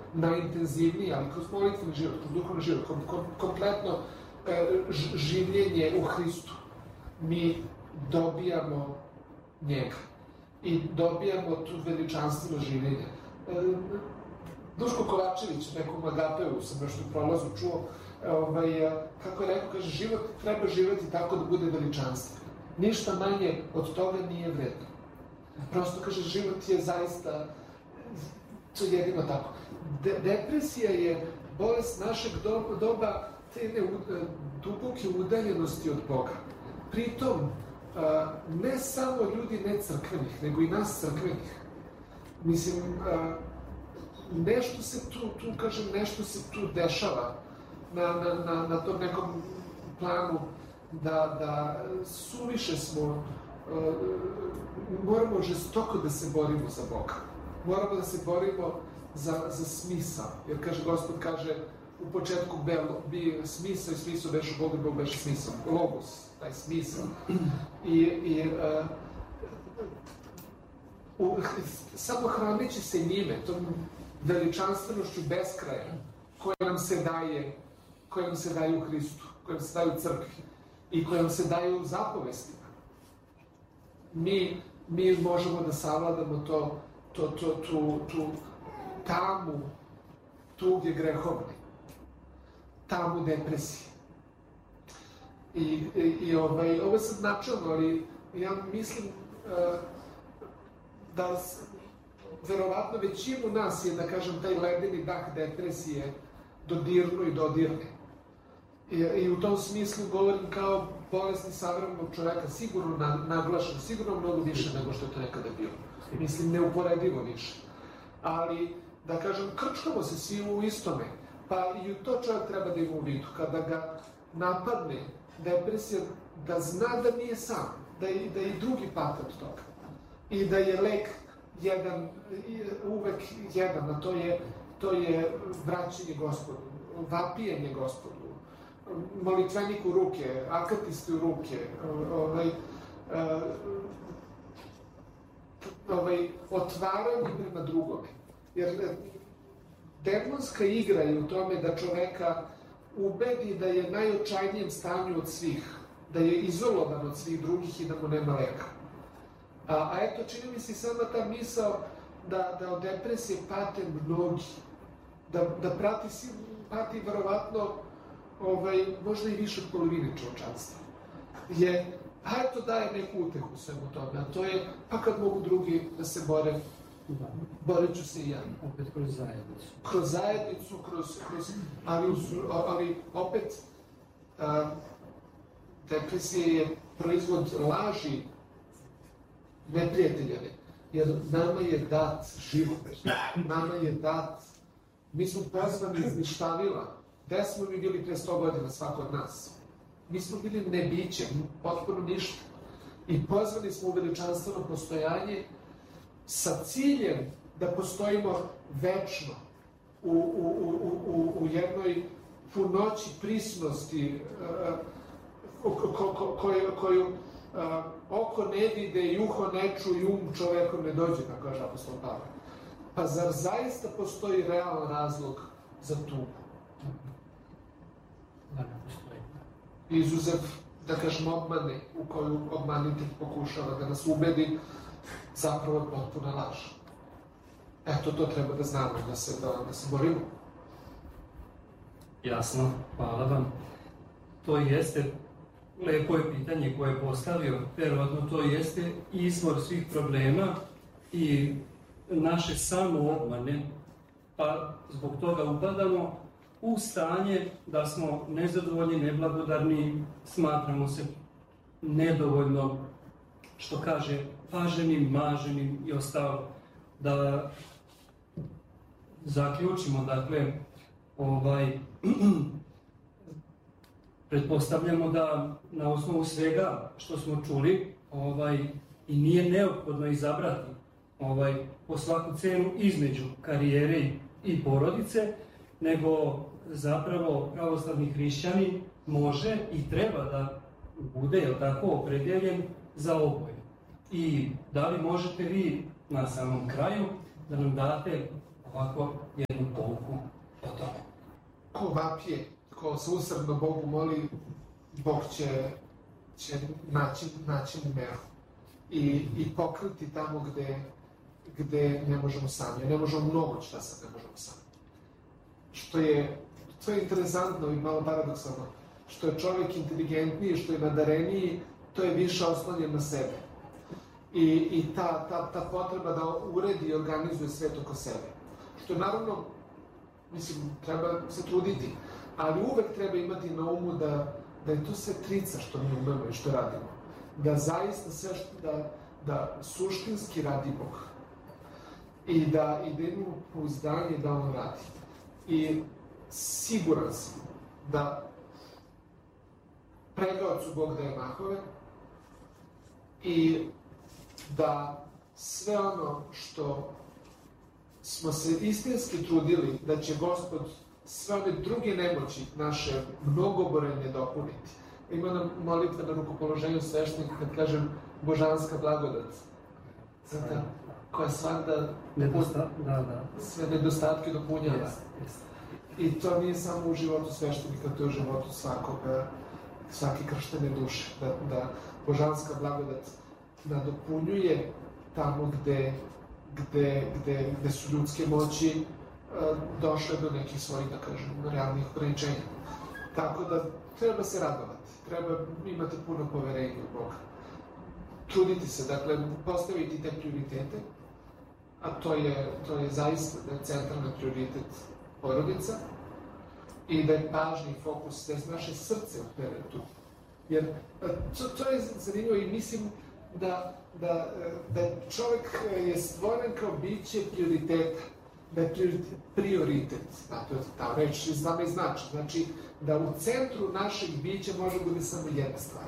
najintenzivniji, ali kroz molitveni život, kroz duhovni život, kompletno življenje u Hristu, mi dobijamo njega i dobijamo tu veličanstveno življenje. Duško Kovačević, nekom Agapeu sam nešto u prolazu čuo, kako je rekao, kaže, život treba živjeti tako da bude veličanstven. Ništa manje od toga nije vredno. Prosto, kaže, život je zaista, to je jedino tako. Depresija je bolest našeg doba, te duboke udaljenosti od Boga. Pritom, ne samo ljudi necrkvenih, nego i nas crkvenih. Mislim, nešto se tu, kažem, nešto se tu dešava na tom nekom planu da suviše smo, moramo žestoko da se borimo za Boga. Moramo da se borimo za smisao. Jer, kaže, Gospod kaže, u početku bi smisao i smisao beše u Bogu i Bog beše smisao. Logos, taj smisao. Samo hraneći se njime, tom veličanstvenošću beskraja koja nam se daje u Hristu, koja nam se daje u crkvi i koja nam se daje u zapovestima. Mi možemo da savladamo tu tamu tuge grehovne, tamu depresije. Ovo je sad načelno, ali ja mislim da verovatno većinu nas je, da kažem, taj ledeni dah depresije dodirno i dodirne. I u tom smislu govorim kao bolesni savremenog čoveka, sigurno naglašen, sigurno mnogo više nego što je to nekada bilo. Mislim, neuporedivo više. Ali, da kažem, krčkamo se svi u istome, pa i to čovjek treba da ima u vidu. Kada ga napadne depresija, da zna da nije sam, da i drugi pate od toga. I da je lek jedan, uvek jedan, a to je vraćanje Gospodu, vapijanje Gospodu, molitvenik u ruke, akatiste u ruke, otvaranje prema drugome. Jer demonska igra je u tome da čoveka ubedi da je najočajnijem stanju od svih, da je izolovan od svih drugih i da mu nema leka. A eto, čini mi se sama ta misao da od depresije pate mnogi, da pati verovatno možda i više od polovine čovečanstva. A eto daje neku utehu u svemu tome, a to je, pa kad mogu drugi da se bore, borit ću se i ja. Opet kroz zajednicu. Kroz zajednicu, ali opet depresija je proizvod laži neprijateljeve, jer nama je dat život, nama je dat, mi smo pozvani iz ništavila. Gde smo mi bili pre 100 godina, svako od nas? Mi smo bili nebiće, potpuno ništa. I pozvani smo u veličanstveno postojanje sa ciljem da postojimo večno u jednoj punoći prisnosti koju oko ne vide i uho ne čuje i čovekom ne dođe, kako kaže apostol Pavle. Pa zar zaista postoji realan razlog za tugu? Da ne postoji. Izuzev, da kažem, obmane u koju obmanitelj pokušava da nas ubedi, zapravo je potpuna laž. Eto, to treba da znamo, da se borimo. Jasno, hvala vam. To jeste, lepo je pitanje koje je postavio, verovatno to jeste izvor svih problema i naše samoobmane, pa zbog toga upadamo u stanje da smo nezadovoljni, neblagodarni, smatramo se nedovoljno, što kaže, paženim, maženim i ostalo. Da zaključimo, dakle, pretpostavljamo da na osnovu svega što smo čuli i nije neophodno izabrati po svaku cenu između karijere i porodice, nego zapravo pravoslavni hrišćanin može i treba da bude, jel tako, opredeljen za oboje. I da li možete vi na samom kraju da nam date ovako jednu pouku o tome. Ko vapije, ko se usrdno Bogu moli, Bog će naći mu meru i pokriti tamo gde ne možemo sami. Ne možemo mnogo šta sad ne možemo sami. To je interesantno i malo paradoksalno. Što je čovjek inteligentniji, što je nadareniji, to je više oslonjen na sebe. I ta potreba da uredi i organizuje svet oko sebe. Što je naravno, mislim, treba se truditi, ali uvek treba imati na umu da je to sve trica što mi umemo i što radimo. Da zaista sve da suštinski radi Bog. I da imamo pouzdanje da on radi. I siguran sam da pregaocu Bog daje mahove i da sve ono što smo se istinski trudili da će Gospod sve one druge nemoći naše mnogobrojne dopuniti. Ima nam molitva na rukopoloženju sveštenika kad kažem božanska blagodat. Znate, koja svakda sve nedostatke dopunjava. I to nije samo u životu sveštenika, to je u životu svake krštene duše. Da božanska blagodat nadopunjuje tamo gde su ljudske moći došle do nekih svojih, da kažem, realnih ograničenja. Tako da treba se radovati, treba imati puno poverenja u Boga. Truditi se, dakle, postaviti te prioritete, a to je zaista centralni prioritet porodica i da je pažnji fokus, da je naše srce upere tu. Jer to je zanimljivo i mislim da čovjek je stvoren kao biće prioriteta, da je prioritet, to je ta reč znamo i znači da u centru našeg bića može bude samo jedna stvar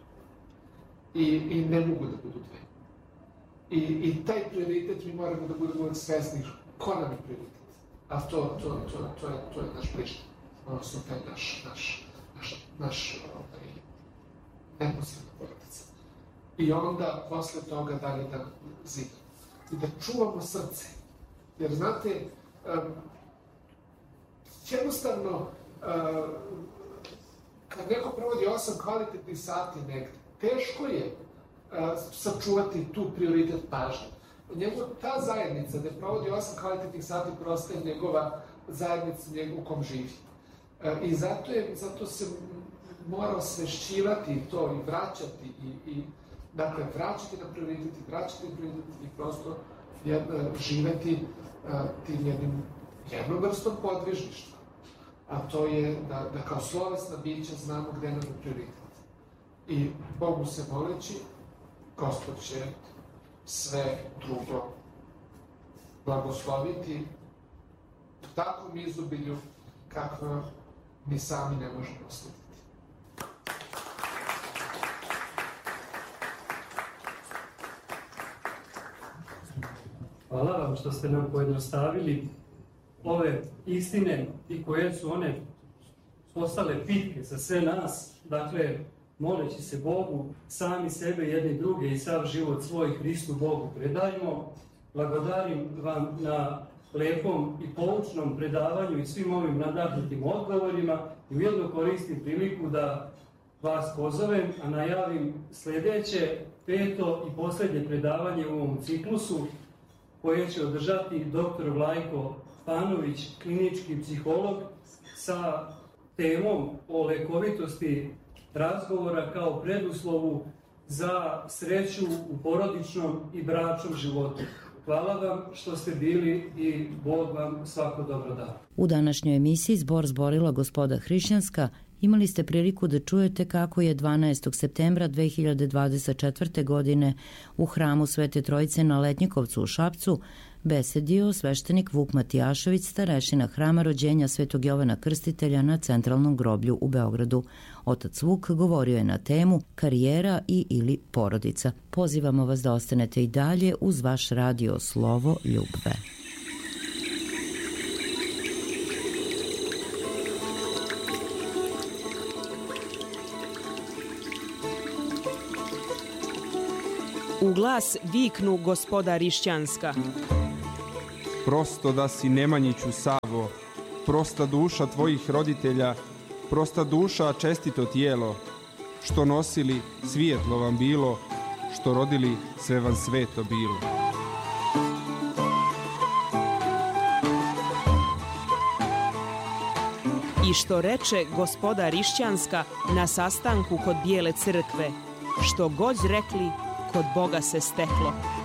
i ne mogu da budu dve. I taj prioritet mi moramo da budemo uvek svesni ko nam je prioritet, a to je naš bližnji, odnosno taj naš neposredna porodica. I onda, posle toga, dalje da zidamo. I da čuvamo srce. Jer, znate, jednostavno, kad neko provodi 8 kvalitetnih sati negde, teško je sačuvati tu prioritet pažnje. Ta zajednica gde provodi 8 kvalitetnih sati prostaje njegova zajednica u kom živi. I zato se mora osvešćivati to i vraćati dakle, vraćati na prioritet i prosto živeti tim jednom vrstom podvižništva. A to je da kao slovesna bića znamo gde nam je prioritet. I Bogu se moleći, Gospod će sve drugo blagosloviti u takvom izobilju kako mi sami ne možemo osjetiti. Hvala vam što ste nam pojednostavili ove istine i koje su one postale pitke za sve nas. Dakle, moleći se Bogu, sami sebe, jedni druge i sav život svoj Hristu Bogu predajmo. Blagodarim vam na lepom i poučnom predavanju i svim ovim nadahnutim odgovorima i ujedno koristim priliku da vas pozovem, a najavim sljedeće, 5. i posljednje predavanje u ovom ciklusu koje će održati dr. Vlajko Panović, klinički psiholog, sa temom o lekovitosti razgovora kao preduslovu za sreću u porodičnom i bračnom životu. Hvala vam što ste bili i Bog vam svako dobro da. U današnjoj emisiji Zbor zborila Gospoda Hrišćanska imali ste priliku da čujete kako je 12. septembra 2024. godine u hramu Svete Trojice na Letnjikovcu u Šapcu besedio sveštenik Vuk Matijašević, starešina hrama rođenja Svetog Jovana Krstitelja na Centralnom groblju u Beogradu. Otac Vuk govorio je na temu karijera i ili porodica. Pozivamo vas da ostanete i dalje uz vaš radio Slovo Ljubve. U glas viknu Gospoda Hrišćanska. prosto da si Nemanjiću Savo, prosta duša tvojih roditelja, prosta duša čestito tijelo, što nosili svijetlo vam bilo, što rodili sve vam sveto bilo. I što reče gospoda Rišćanska na sastanku kod Bijele crkve, što god rekli, kod Boga se steklo.